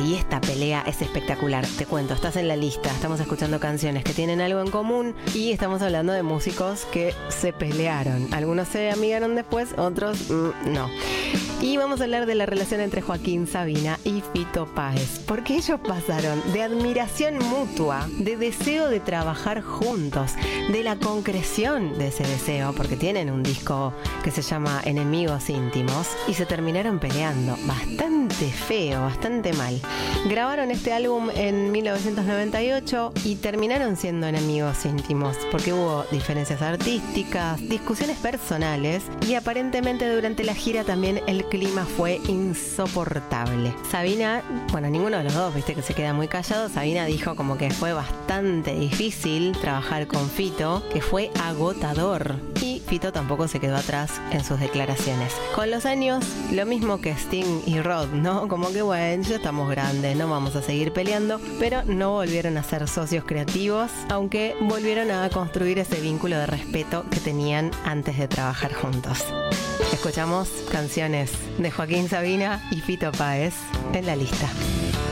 Y esta pelea es espectacular. Te cuento, estás en la lista, estamos escuchando canciones que tienen algo en común y estamos hablando de músicos que se pelearon. Algunos se amigaron después, otros no. Y vamos a hablar de la relación entre Joaquín Sabina y Fito Páez, porque ellos pasaron de admiración mutua, de deseo de trabajar juntos, de la concreción de ese deseo, porque tienen un disco que se llama Enemigos Íntimos, y se terminaron peleando bastante feo, bastante mal. Grabaron este álbum en 1998 y terminaron siendo enemigos íntimos, porque hubo diferencias artísticas, discusiones personales y aparentemente durante la gira también el clima fue insoportable. Sabina, bueno, ninguno de los dos, viste que se queda muy callado. Sabina dijo como que fue bastante difícil trabajar con Fito, que fue agotador. Y Fito tampoco se quedó atrás en sus declaraciones. Con los años, lo mismo que Sting y Rod, ¿no? Como que bueno, ya estamos grandes, no vamos a seguir peleando, pero no volvieron a ser socios creativos, aunque volvieron a construir ese vínculo de respeto que tenían antes de trabajar juntos. Escuchamos canciones de Joaquín Sabina y Fito Páez en la lista.